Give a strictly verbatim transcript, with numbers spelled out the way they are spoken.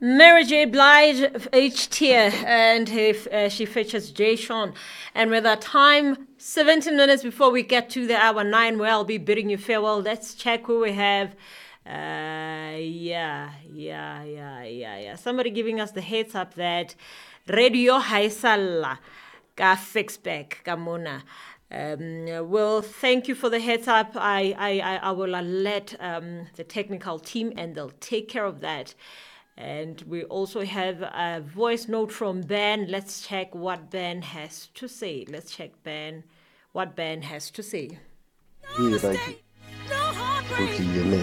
Mary J. Blige, H tier, and if, uh, she features Jay Sean. And with our time, seventeen minutes before we get to the hour nine, where I'll be bidding you farewell. Let's check who we have. Uh, yeah, yeah, yeah, yeah, yeah. Somebody giving us the heads up that Radio Haisala ka fix back kamona. Um, well, thank you for the heads up. I, I, I, I will let um, the technical team, and they'll take care of that. And we also have a voice note from Ben. Let's check what Ben has to say. Let's check Ben, what Ben has to say. Hey, Ragi.